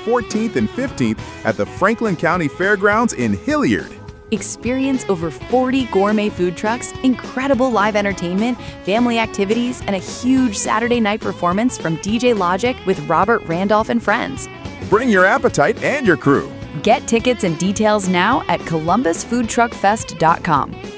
14th and 15th at the Franklin County Fairgrounds in Hilliard. Experience over 40 gourmet food trucks, incredible live entertainment, family activities, and a huge Saturday night performance from DJ Logic with Robert Randolph and friends. Bring your appetite and your crew. Get tickets and details now at columbusfoodtruckfest.com.